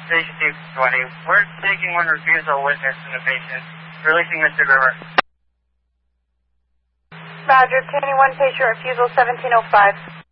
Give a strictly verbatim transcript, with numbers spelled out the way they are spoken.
Station two twenty. We're taking one refusal witness in the patient. Releasing Mister Gerber. Roger, obtaining one patient refusal seventeen oh five.